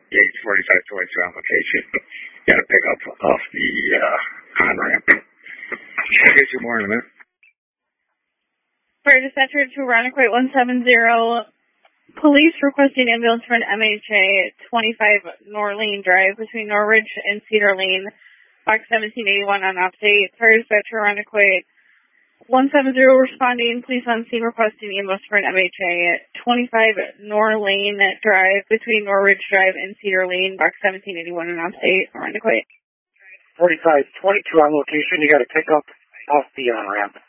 Gauge 4522 on location. Got to pick up off the on-ramp. I'll get you more in a minute. Fire dispatcher to Roanoke 170. Police requesting ambulance for an MHA 25 Norlane Drive between Norridge and Cedar Lane, box 1781 on update. Fire dispatcher Roanoke 170 responding. Police on scene requesting ambulance for an MHA 25 Norlane Drive between Norridge Drive and Cedar Lane, box 1781 on update. Roanoke 4522 on location. You got to pick up off the on-ramp.